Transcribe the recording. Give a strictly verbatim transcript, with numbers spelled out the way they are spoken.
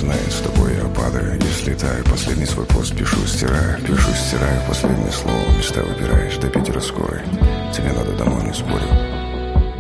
знает, с тобой я падаю. Если летаю, последний свой пост пишу, стираю. Пишу, стираю, последнее слово. Места выбираешь, до Питера скорой. Тебе надо домой, не спорю.